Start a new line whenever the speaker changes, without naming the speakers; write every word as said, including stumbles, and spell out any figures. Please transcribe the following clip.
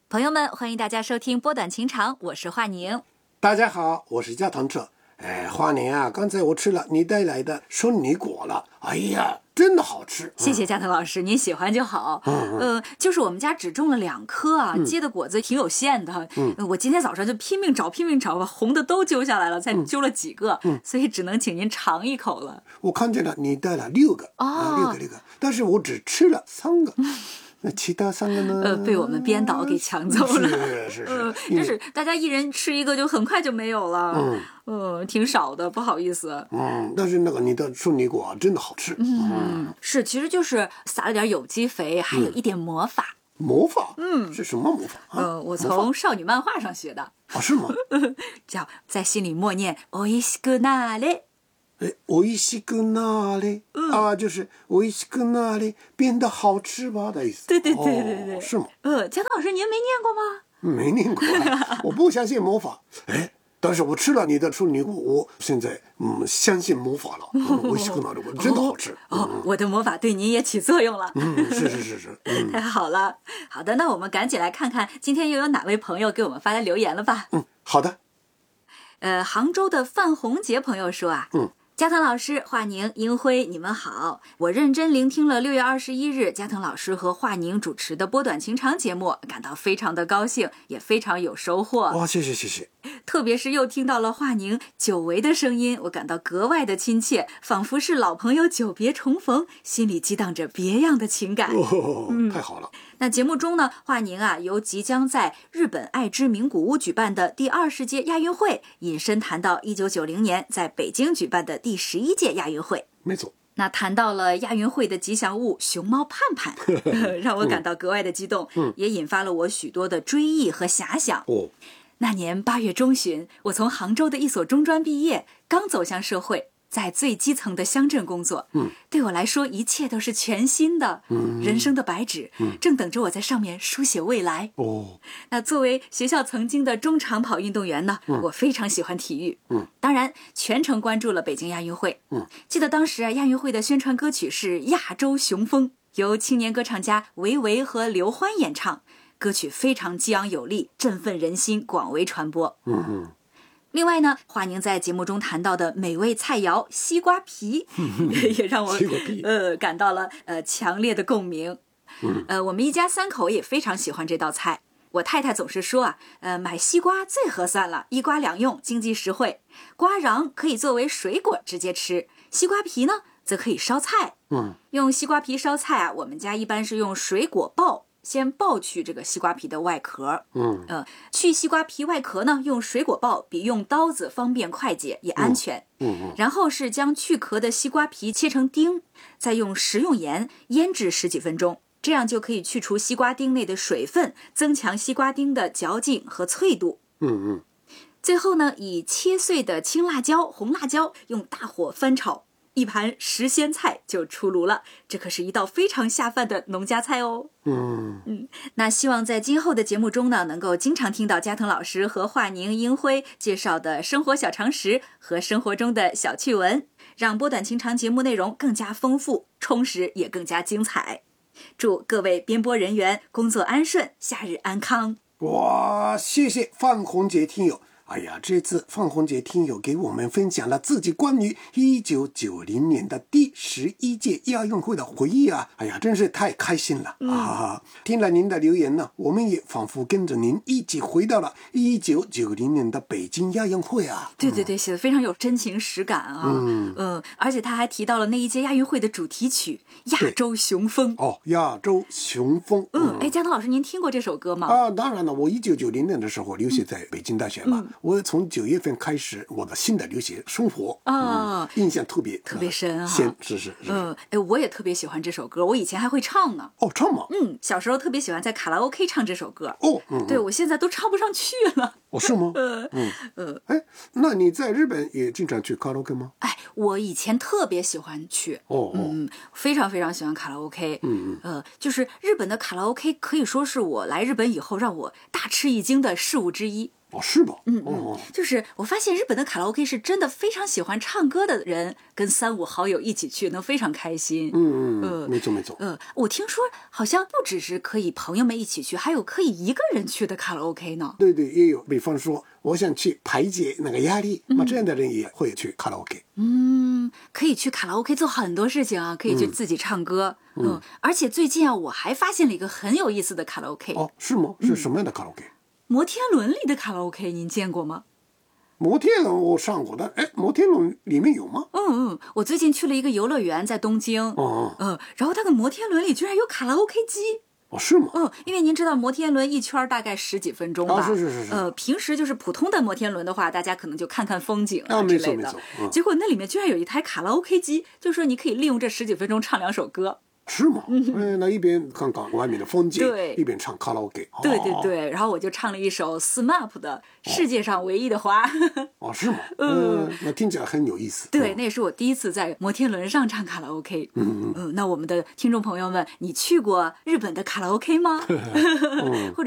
朋友们，欢迎大家收听波短情长，我是华宁。
大家好，我是加藤彻。哎，华宁啊，刚才我吃了你带来的圣女果了，哎呀，真的好吃。
谢谢加藤老师，您喜欢就好。嗯呃，就是我们家只种了两颗啊，嗯、结的果子挺有限的。嗯、呃，我今天早上就拼命找，拼命找，把红的都揪下来了，才揪了几个，嗯、所以只能请您尝一口了。
我看见了，你带了六个，哦，啊、六个六个，但是我只吃了三个。那其他三个呢？
呃，被我们编导给抢走了。
是是是，
呃，就是大家一人吃一个，就很快就没有了。嗯，呃，挺少的，不好意思。
嗯，但是那个你的圣女果真的好吃。
嗯，嗯是，其实就是撒了点有机肥，还有一点魔法。
嗯、魔法？嗯，是什么魔法？啊、
呃，我从少女漫画上学的。
啊，是吗？
叫在心里默念“おいしくなれ”。
哎，おいしくなれ、嗯、啊，就是おいしくなれ变得好吃吧的意思。
对对对对对、
哦，是吗？
呃，加藤老师，您没念过吗？
没念过、啊，我不相信魔法。哎，但是我吃了你的圣女果，我现在嗯相信魔法了。おいしくなれ，我真的好吃。
哦，哦嗯、我的魔法对您也起作用了。
嗯，是是是是、嗯，
太好了。好的，那我们赶紧来看看今天又有哪位朋友给我们发来留言了吧？
嗯，好的。
呃，杭州的范红杰朋友说啊，嗯。加藤老师、华宁、英辉，你们好！我认真聆听了六月二十一日加藤老师和华宁主持的波短情长节目，感到非常的高兴，也非常有收获。
哇，谢谢谢谢！
特别是又听到了华宁久违的声音，我感到格外的亲切，仿佛是老朋友久别重逢，心里激荡着别样的情感。
哦，嗯、太好了！
那节目中呢，华宁啊，由即将在日本爱知名古屋举办的第二十届亚运会，引申谈到一九九零年在北京举办的第十一届亚运会。
没错。
那谈到了亚运会的吉祥物熊猫盼盼，让我感到格外的激动，嗯、也引发了我许多的追忆和遐想。哦，那年八月中旬，我从杭州的一所中专毕业，刚走向社会。在最基层的乡镇工作，嗯，对我来说一切都是全新的，嗯，人生的白纸，嗯，正等着我在上面书写未来。哦，那作为学校曾经的中长跑运动员呢，嗯、我非常喜欢体育，嗯，当然全程关注了北京亚运会，嗯，记得当时啊，亚运会的宣传歌曲是《亚洲雄风》，由青年歌唱家维维和刘欢演唱，歌曲非常激昂有力，振奋人心，广为传播。嗯嗯。另外呢，华宁在节目中谈到的美味菜肴西瓜皮，也让我呃感到了呃强烈的共鸣。嗯、呃，我们一家三口也非常喜欢这道菜。我太太总是说啊，呃，买西瓜最合算了，一瓜两用，经济实惠。瓜瓤可以作为水果直接吃，西瓜皮呢则可以烧菜。嗯，用西瓜皮烧菜啊，我们家一般是用水果刨。先刨去这个西瓜皮的外壳，嗯，呃，去西瓜皮外壳呢，用水果刨比用刀子方便快捷也安全，嗯嗯，然后是将去壳的西瓜皮切成丁，再用食用盐腌制十几分钟，这样就可以去除西瓜丁内的水分，增强西瓜丁的嚼劲和脆度，嗯嗯，最后呢，以切碎的青辣椒、红辣椒用大火翻炒。一盘时鲜菜就出炉了，这可是一道非常下饭的农家菜哦。嗯嗯，那希望在今后的节目中呢，能够经常听到加藤老师和华宁、英辉介绍的生活小常识和生活中的小趣闻，让波短情长节目内容更加丰富、充实，也更加精彩。祝各位编播人员工作安顺，夏日安康。
哇，谢谢范红杰听友。哎呀，这次范红杰听友给我们分享了自己关于一九九零年的第十一届亚运会的回忆啊！哎呀，真是太开心了、嗯、啊！听了您的留言呢，我们也仿佛跟着您一起回到了一九九零年的北京亚运会啊！
对对对，写得非常有真情实感啊！嗯嗯，而且他还提到了那一届亚运会的主题曲《亚洲雄风》
哦，亚洲雄风。
嗯，哎，加藤老师，您听过这首歌吗？
啊，当然了，我一九九零年的时候留学在北京大学嘛。嗯我从九月份开始我的新的留学生活啊、嗯，印象特别
特别深啊，
深是是是。
嗯，哎，我也特别喜欢这首歌，我以前还会唱呢。
哦，唱吗？
嗯，小时候特别喜欢在卡拉 OK 唱这首歌。
哦，嗯，嗯
对，我现在都唱不上去了。
哦，是吗？嗯嗯，哎，那你在日本也经常去卡拉 OK 吗？
哎，我以前特别喜欢去。哦，嗯，非常非常喜欢卡拉 OK。嗯嗯，呃，就是日本的卡拉 OK 可以说是我来日本以后让我大吃一惊的事物之一。
哦，是吧？
嗯嗯，
哦、
就是我发现日本的卡拉 OK 是真的非常喜欢唱歌的人，跟三五好友一起去能非常开心。
嗯嗯，呃，没错没错。
呃，我听说好像不只是可以朋友们一起去，还有可以一个人去的卡拉 OK 呢。
对对，也有。比方说，我想去排解那个压力，那、嗯、这样的人也会去卡拉 OK。
嗯，可以去卡拉 OK 做很多事情啊，可以去自己唱歌。嗯，嗯而且最近啊，我还发现了一个很有意思的卡拉 OK。
哦，是吗？是什么样的卡拉 OK？、嗯
摩天轮里的卡拉 OK 您见过吗？
摩天轮我上过的，哎，摩天轮里面有吗？
嗯嗯，我最近去了一个游乐园，在东京。
哦
嗯，然后它的摩天轮里居然有卡拉 OK 机。
哦，是吗？
嗯，因为您知道摩天轮一圈大概十几分钟吧？
啊，是是是是。
呃，平时就是普通的摩天轮的话，大家可能就看看风景啊之类的。
啊，没错没错。嗯、
结果那里面居然有一台卡拉 OK 机，就说你可以利用这十几分钟唱两首歌。
是吗？嗯，那一边看看外面的风景，
对，
一边唱卡拉 OK。
对对对，然后我就唱了一首 S M A P 的《世界上唯一的花》。
哦，是吗？嗯，那听起来很有意思。
对，那也是我第一次在摩天轮上唱卡拉 OK。
嗯嗯
嗯，那我们的听众朋友们，你去过日本的卡拉 OK 吗？
嗯，
或者